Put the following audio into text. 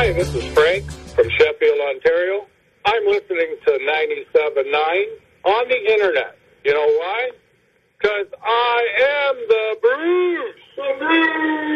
Hi, this is Frank from Sheffield, Ontario. I'm listening to 97.9 on the internet. You know why? Because I am the Bruce. The Bruce.